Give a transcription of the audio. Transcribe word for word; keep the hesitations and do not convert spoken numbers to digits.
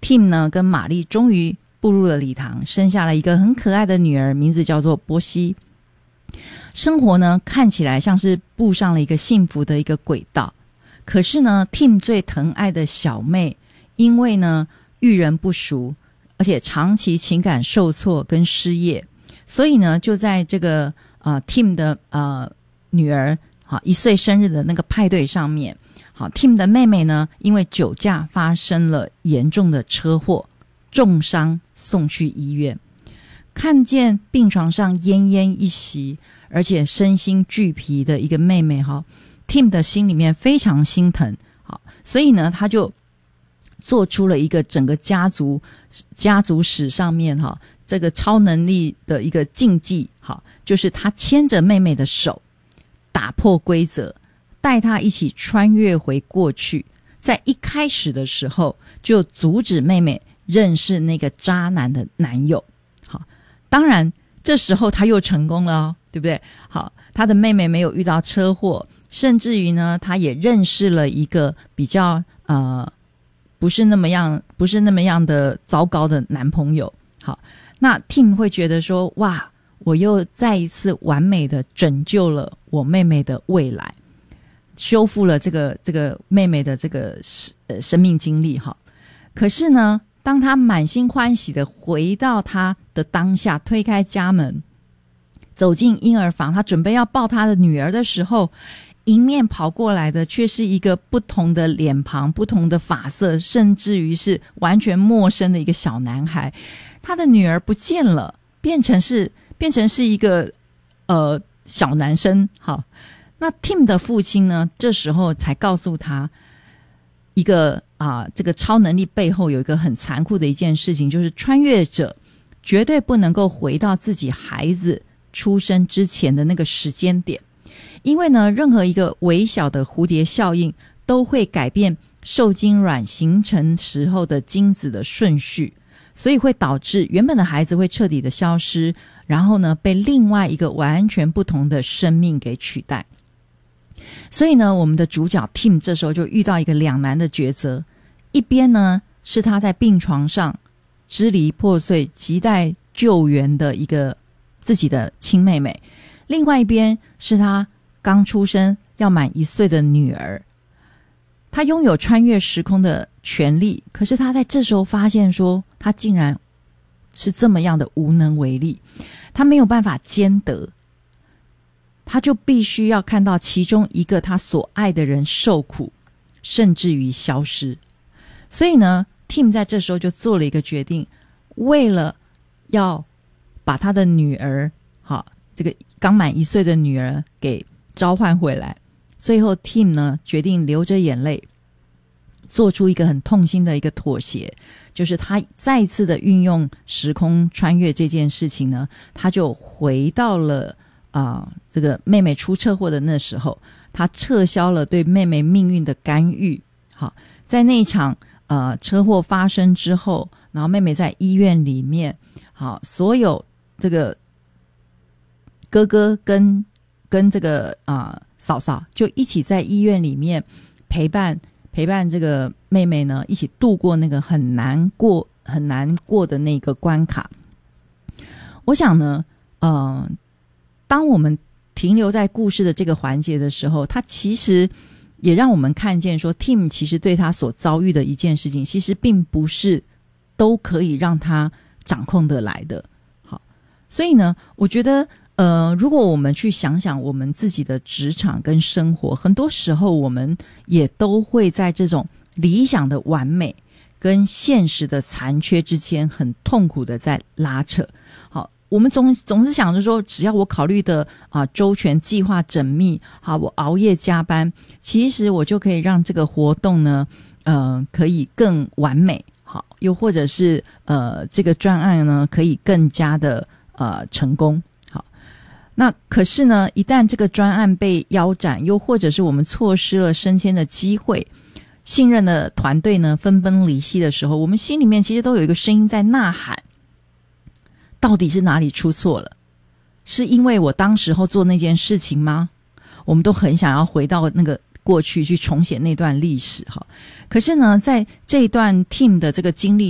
Tim 呢跟玛丽终于步入了礼堂，生下了一个很可爱的女儿，名字叫做波西。生活呢看起来像是步上了一个幸福的一个轨道，可是呢 Tim 最疼爱的小妹因为呢遇人不淑，而且长期情感受挫跟失业，所以呢就在这个呃 Tim 的呃女儿好一岁生日的那个派对上面，好 Tim 的妹妹呢因为酒驾发生了严重的车祸，重伤送去医院。看见病床上奄奄一息而且身心俱疲的一个妹妹哈 Tim 的心里面非常心疼，好，所以呢他就做出了一个整个家族家族史上面哈这个超能力的一个禁忌，好，就是他牵着妹妹的手，打破规则，带她一起穿越回过去，在一开始的时候就阻止妹妹认识那个渣男的男友。好，当然这时候他又成功了哦，对不对？好，他的妹妹没有遇到车祸，甚至于呢他也认识了一个比较呃不是那么样不是那么样的糟糕的男朋友。好，那 Tim 会觉得说，哇，我又再一次完美的拯救了我妹妹的未来，修复了这个这个妹妹的这个呃生命经历哈。可是呢当他满心欢喜的回到他的当下，推开家门走进婴儿房，他准备要抱他的女儿的时候，迎面跑过来的却是一个不同的脸庞，不同的发色，甚至于是完全陌生的一个小男孩。他的女儿不见了，变成是变成是一个呃小男生。好，那 Tim 的父亲呢这时候才告诉他一个啊，这个超能力背后有一个很残酷的一件事情，就是穿越者绝对不能够回到自己孩子出生之前的那个时间点，因为呢任何一个微小的蝴蝶效应都会改变受精卵形成时候的精子的顺序，所以会导致原本的孩子会彻底的消失，然后呢被另外一个完全不同的生命给取代。所以呢我们的主角 Tim 这时候就遇到一个两难的抉择，一边呢是他在病床上支离破碎亟待救援的一个自己的亲妹妹，另外一边是他刚出生要满一岁的女儿。他拥有穿越时空的权利，可是他在这时候发现说他竟然是这么样的无能为力，他没有办法兼得，他就必须要看到其中一个他所爱的人受苦，甚至于消失。所以呢 Tim 在这时候就做了一个决定，为了要把他的女儿好这个刚满一岁的女儿给召唤回来，最后 Tim 呢决定流着眼泪做出一个很痛心的一个妥协，就是他再一次的运用时空穿越这件事情呢，他就回到了啊、呃，这个妹妹出车祸的那时候，他撤销了对妹妹命运的干预。好，在那一场呃车祸发生之后，然后妹妹在医院里面，好，所有这个哥哥跟跟这个啊、呃、嫂嫂就一起在医院里面陪伴陪伴这个妹妹呢，一起度过那个很难过很难过的那个关卡。我想呢，呃，当我们停留在故事的这个环节的时候，它其实也让我们看见说 Tim 其实对他所遭遇的一件事情，其实并不是都可以让他掌控得来的。好，所以呢，我觉得呃，如果我们去想想我们自己的职场跟生活，很多时候我们也都会在这种理想的完美跟现实的残缺之间很痛苦的在拉扯。好，我们总总是想着说，只要我考虑的啊周全、计划缜密，好，我熬夜加班，其实我就可以让这个活动呢，呃，可以更完美。好，又或者是呃，这个专案呢，可以更加的呃成功。好，那可是呢，一旦这个专案被腰斩，又或者是我们错失了升迁的机会，信任的团队呢分崩离析的时候，我们心里面其实都有一个声音在呐喊，到底是哪里出错了？是因为我当时候做那件事情吗？我们都很想要回到那个过去去重写那段历史哈。可是呢，在这一段 Tim 的这个经历